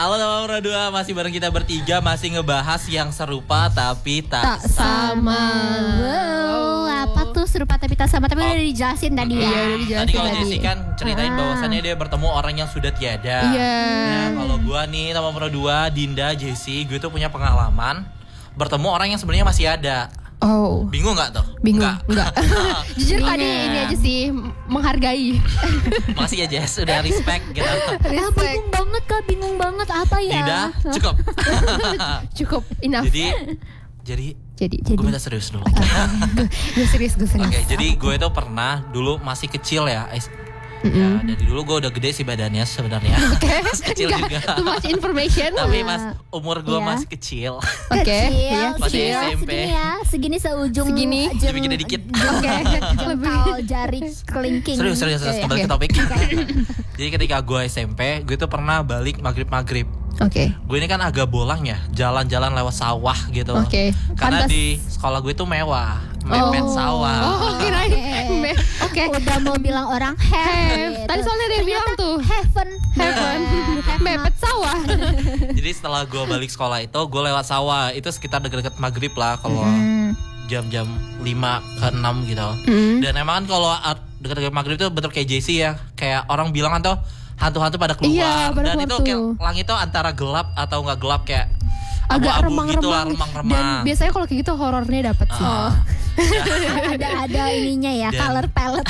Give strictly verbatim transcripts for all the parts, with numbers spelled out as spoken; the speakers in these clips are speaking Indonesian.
Halo teman Pro dua, masih bareng kita bertiga, masih ngebahas yang serupa tapi tak, tak sama. Wow, apa tuh serupa tapi tak sama? Tapi Oh. udah dijelasin tadi ya. Iya, udah dijelasin Tadi kalau tadi. Jessy kan ceritain Ah. bahwasannya dia bertemu orang yang sudah tiada. Iya. Nah, kalau gua nih teman Pro dua, Dinda, Jessy, gue tuh punya pengalaman bertemu orang yang sebenarnya masih ada. Oh, Bingung nggak tuh? bingung enggak? Jujur Bingung. tadi ini aja sih menghargai. Makasih ya Jess, udah respect gitu. Ah, Respect. bingung banget kak, bingung banget apa ya? Dinda, cukup. Cukup enough. jadi, jadi, Jadi gue jadi minta serius dulu. gue serius gue serius. Oke, jadi gue itu pernah dulu masih kecil ya. Es- Ya, dari dulu gue udah gede sih badannya sebenarnya. Masih kecil Enggak, juga. too much information. Tapi pas umur gue Iya. masih kecil. Oke, Kecil, ya, Masih segini, S M P. segini ya, segini seujung Segini. jem- Lebih gede dikit. Oke, jengkal jari kelingking. Serius, serius, serius. Oke, Kembali oke. ke topik. Jadi ketika gue S M P, gue tuh pernah balik maghrib-maghrib. Oke. Gue ini kan agak bolang ya, jalan-jalan lewat sawah gitu. Oke, Karena pantas. di sekolah gue tuh mewah, mepet Oh. sawah. Oh, kirain. Me- Oke. Udah mau bilang orang have. Tadi soalnya dia bilang tuh heaven. heaven, mepet sawah. Jadi setelah gue balik sekolah itu, gue lewat sawah. Itu sekitar deket-deket maghrib lah, kalau Hmm. jam-jam lima ke enam gitu. Hmm. Dan emang kan kalau at- deket-deket maghrib itu betul kayak Jessy ya, kayak orang bilang kan tuh hantu-hantu pada keluar. Iya, pada Dan keluar itu tuh. kayak langit tuh antara gelap atau nggak gelap, kayak Agak abu-abu gitu lah, remang-remang. Dan remang-remang. biasanya kalau kayak gitu horornya dapat sih. Ah. ada ada ininya ya, Dan- color palette.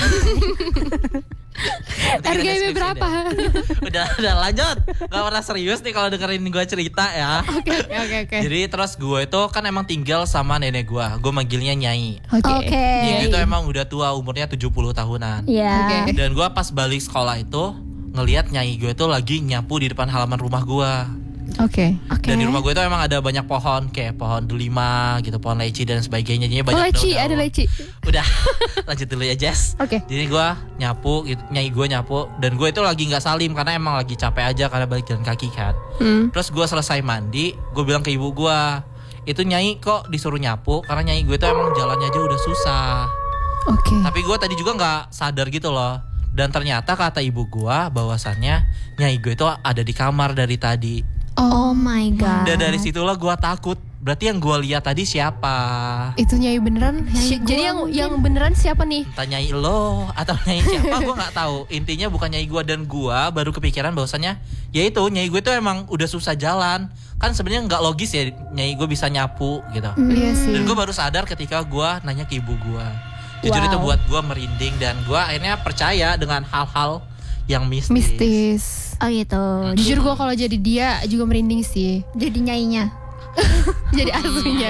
Nanti kita R G B deskripsi berapa? deh. udah, udah lanjut. Gak pernah serius nih kalau dengerin gue cerita ya. Oke, oke, oke, oke. Jadi terus gue itu kan emang tinggal sama nenek gue. Gue manggilnya Nyai. Oke. Oke. Nyai itu emang udah tua, umurnya tujuh puluh tahunan. Ya. Oke. Dan gue pas balik sekolah itu ngelihat Nyai gue itu lagi nyapu di depan halaman rumah gue. Oke. Oke. Dan di rumah gue itu emang ada banyak pohon, kayak pohon delima gitu, pohon leci dan sebagainya. Jadi Oh, banyak leci, daun-daun. ada leci. Udah, lanjut dulu ya Jess. Oke. Jadi gue nyapu, gitu, Nyai gue nyapu, dan gue itu lagi nggak salim karena emang lagi capek aja karena balik jalan kaki kan. Hmm. Terus gue selesai mandi, gue bilang ke ibu gue, itu Nyai kok disuruh nyapu karena Nyai gue itu emang jalannya aja udah susah. Oke. Tapi gue tadi juga nggak sadar gitu loh. Dan ternyata kata ibu gue bahwasannya Nyai gue itu ada di kamar dari tadi. Oh my god. Dan dari situlah gue takut. Berarti yang gue lihat tadi siapa? Itu Nyai beneran. Nyai Si- gua Jadi yang mungkin. yang beneran siapa nih? Entah Nyai lo atau Nyai siapa, gue nggak tahu. Intinya bukan Nyai gue, dan gue baru kepikiran bahwasannya ya itu Nyai gue tuh emang udah susah jalan. Kan sebenarnya nggak logis ya Nyai gue bisa nyapu gitu. Iya sih. Dan gue baru sadar ketika gue nanya ke ibu gue. Jujur Wow. itu buat gue merinding, dan gue akhirnya percaya dengan hal-hal yang mistis. Mistis. Oh gitu. Jujur gue kalau jadi dia juga merinding sih. Jadi nyainya. Jadi aslinya.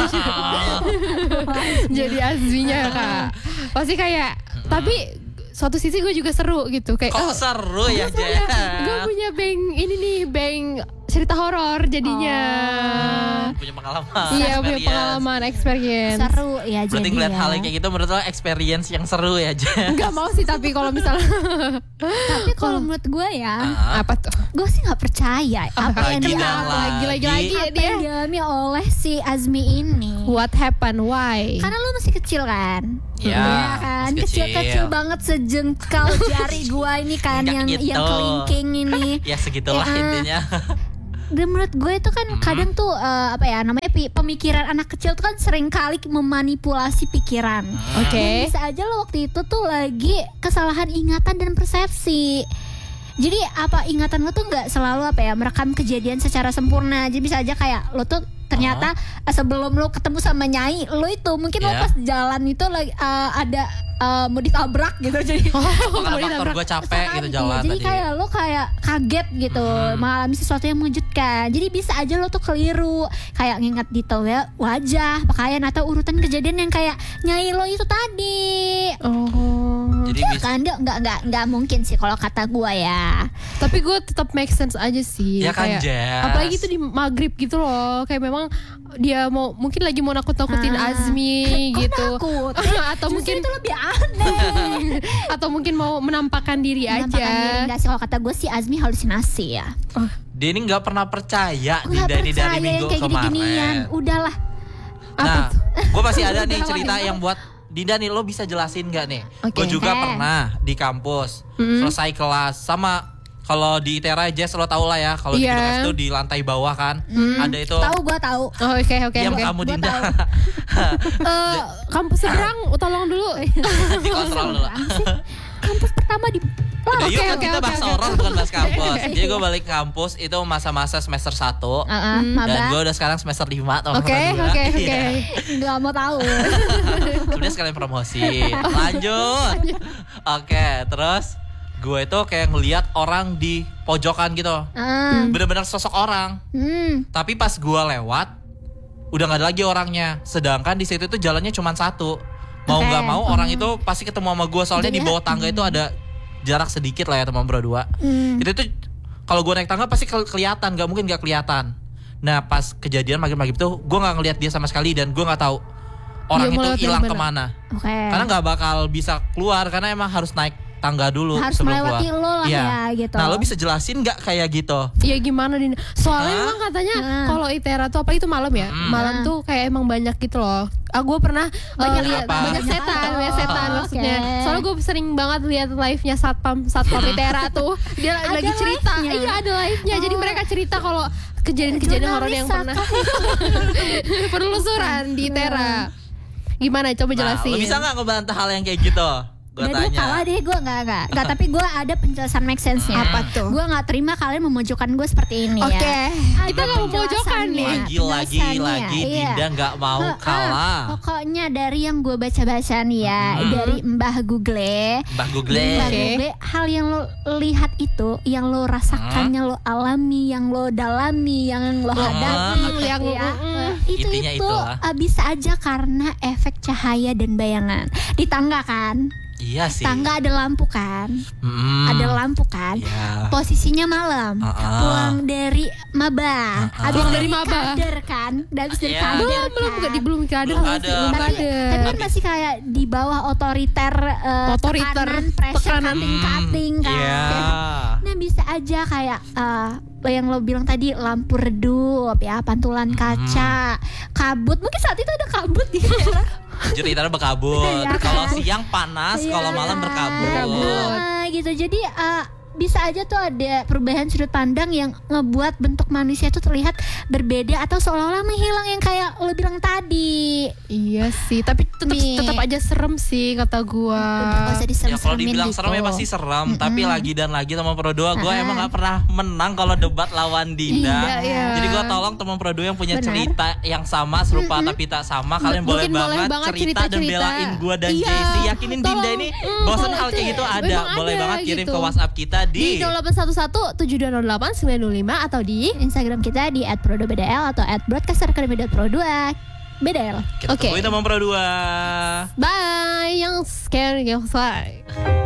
Jadi aslinya kak. Pasti kayak. Tapi suatu sisi gue juga seru gitu kayak. Kok oh, seru ya gue Jen? punya bank ini nih, bank cerita horor jadinya. Hmm, punya pengalaman. Iya, punya experience. pengalaman experience. Seru ya Berarti jadi ngeliat ya. hal yang kayak gitu menurut lo experience yang seru ya Jen? Enggak mau sih, tapi kalau misalnya Tapi kalau menurut gue ya, Ah, apa tuh? gue sih nggak percaya apa yang Lagi dia dan lagi lagi lagi apa dia. yang dialami oleh si Azmi ini. What happened? Why? Karena lu masih kecil kan? Ya, Iya kan, masih kecil. kecil-kecil banget sejengkal jari gua ini kan Enggak yang gitu. yang kelingking ini. Ya segitulah Ya. intinya. Dan menurut gue itu kan Hmm. kadang tuh eh, apa ya namanya pi- pemikiran anak kecil tuh kan sering kali memanipulasi pikiran. Oke. Dan bisa aja lo waktu itu tuh lagi kesalahan ingatan dan persepsi. Jadi apa ingatan lo tuh nggak selalu apa ya merekam kejadian secara sempurna. Jadi bisa aja kayak lo tuh ternyata eh, sebelum lo ketemu sama Nyai lo itu mungkin lo Ya. pas jalan itu lagi eh, ada eh, mau ditabrak gitu jadi Oh, karena Mau faktor ditabrak. gue capek gitu Iya, jalan jadi tadi. kayak lo kayak kaget gitu Hmm. mengalami sesuatu yang mengejutkan. Jadi bisa aja lo tuh keliru kayak nginget detail ya, wajah, pakaian atau urutan kejadian yang kayak Nyai lo itu tadi. Oh. Jadi Ya bisa. kan dia nggak nggak nggak mungkin sih kalau kata gua ya. Tapi gue tetap make sense aja sih. Ya kan, Kayak- Jess? apalagi itu di maghrib gitu loh. Kayak memang dia mau mungkin lagi mau nakut-nakutin Ah. Azmi Kok gitu. takut? Atau Justru mungkin itu lebih aneh. atau mungkin mau menampakkan diri Menampakkan diri aja. nggak sih kalau kata gue sih Azmi halusinasi ya. Dia ini nggak pernah percaya Gue nggak Dinda ini dari percaya yang minggu kayak gini-ginian. kemarin. Udahlah. Apa Nah, tuh? gue masih ada nih Udah cerita lagi. yang buat Dinda nih, lo bisa jelasin gak nih? Oke. Gue juga Eh. pernah di kampus Hmm. selesai kelas sama Kalau di Itera Jazz lo tau lah ya, kalau di Iya. gedung F tuh di lantai bawah kan, ada itu Tahu gua tahu. Oh, oke oke yang oke. kamu Gua Dinda Eh, kampus seberang, tolong dulu. dikontrol dulu. Kampus pertama di Udah Oke, yuk kan oke, kita oke, bahas oke. orang bukan bahas kampus. Jadi gue balik kampus itu masa-masa semester satu Heeh, dan maba. gue udah sekarang semester lima atau Oke oke oke. Enggak mau tahu. Sebenarnya sekalian promosi. Lanjut. Oke, terus gue itu kayak ngelihat orang di pojokan gitu. Ah. Bener-bener sosok orang. Hmm. Tapi pas gue lewat udah nggak ada lagi orangnya. Sedangkan di situ tuh jalannya cuma satu. Mau Oke. nggak mau orang itu pasti ketemu sama gue soalnya Jadi di bawah tangga itu ada jarak sedikit lah ya teman berdua. Hmm. Itu tuh kalau gue naik tangga pasti ke- kelihatan, nggak mungkin nggak kelihatan. Nah pas kejadian maghrib-maghrib tuh gue nggak ngelihat dia sama sekali dan gue nggak tahu orang Dia mau itu lewat dari hilang mana? kemana. Oke. Karena nggak bakal bisa keluar karena emang harus naik tangga dulu Harus sebelum melewati keluar. lo lah Iya. ya, gitu. Nah lo bisa jelasin nggak kayak gitu? Iya gimana Din? Soalnya Hah? emang katanya Hah? kalau Itera tuh apa itu malam ya? Hmm. Malam tuh kayak emang banyak gitu loh. Ah gue pernah Banyak eh, lihat apa? banyak setan, banyak setan Oh, maksudnya. oke. Soalnya gue sering banget lihat live-nya satpam satpam Itera tuh. Dia Ada lagi cerita. live-nya? Iya ada live-nya. Jadi Oh. mereka cerita kalau kejadian-kejadian horor yang Jurnalis pernah penelusuran di Itera. Gimana? Coba Nah, jelasin. lo bisa nggak ngebantah hal yang kayak gitu? Gue Udah deh, tanya. kalah deh gue nggak nggak nggak tapi gue ada penjelasan make sense-nya. Apa tuh? Gue nggak terima kalian memojokkan gue seperti ini Oke, ya. kita nggak mau pojokan nih. Lagi lagi Penjelasannya, lagi iya. Dinda nggak mau Heeh, kalah. Pokoknya dari yang gue baca-baca nih ya, Hmm. dari Mbah Google. Mbah Google. Mbah Oke. Google, hal yang lo lihat itu, yang lo rasakan, yang lo alami, yang lo dalami, yang lo hadapi, yang ya, mm, itu Intinya itu itulah. uh, bisa aja karena efek cahaya dan bayangan di tangga kan. Iya sih. Tangga ada lampu kan, Hmm. ada lampu kan. Iya. Posisinya malam, Uh-uh. pulang dari maba, Uh-uh. habis Pulang dari dari maba. kader kan, dan habis dari Iya. kader Belum, kan. belum, belum, belum kader. Belum masih, kader. Belum tapi, kader. tapi kan masih kayak di bawah otoriter, uh, Otoriter, tekanan, pressure, tekanan. cutting-cutting kan. Iya. Nah bisa aja kayak uh, yang lo bilang tadi lampu redup ya, pantulan kaca, kabut. Mungkin saat itu ada kabut gitu ya. Ceritanya berkabut. Iya kan? Kalau siang panas, Iya. kalau malam berkabut. Berkabut. Nah, gitu. Jadi uh, bisa aja tuh ada perubahan sudut pandang yang ngebuat bentuk manusia tuh terlihat berbeda atau seolah-olah menghilang yang kayak lo bilang tadi. Iya sih, tapi tetap Nih. tetap aja serem sih kata gua. Udah gak usah Ya kalau diserem-seremin dibilang gitu. serem ya pasti serem. Tapi lagi dan lagi teman Pro dua, gue Ah. emang gak pernah menang kalau debat lawan Dinda. Iya, iya. Jadi gue tolong teman Pro dua yang punya Benar. cerita yang sama, serupa tapi tak sama. Kalian boleh Mungkin boleh banget, banget cerita dan cerita-cerita. belain gue dan Iya, Jaycee. Yakinin tolong. Dinda ini Mm, bosan kalau hal kayak itu gitu ada. memang Boleh ada banget kirim gitu. ke WhatsApp kita Di di nol delapan satu satu tujuh dua nol delapan sembilan nol lima atau di Instagram kita di at pro dua b d l atau at broadcaster academy dot pro dua b d l. Kita Oke. tungguin teman Pro dua. bye yang scary yang selesai.